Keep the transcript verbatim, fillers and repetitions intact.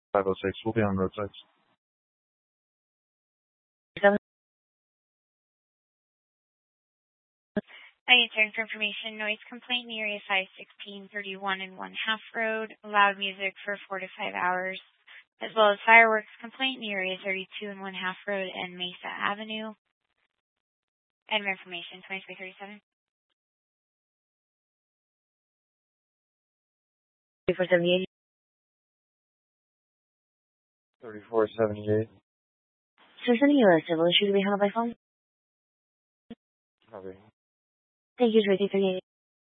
five oh six. We'll be on roadsides. I need for information. Noise complaint in the area five sixteen thirty-one and one half road. Loud music for four to five hours. As well as fireworks complaint in the area thirty-two and one half road and Mesa Avenue. And information twenty-three thirty-seven. thirty-four seventy-eight. thirty-four seventy-eight. So sending you a civil issue to be handled by phone? Copy. Thank you, thirty-three thirty-eight.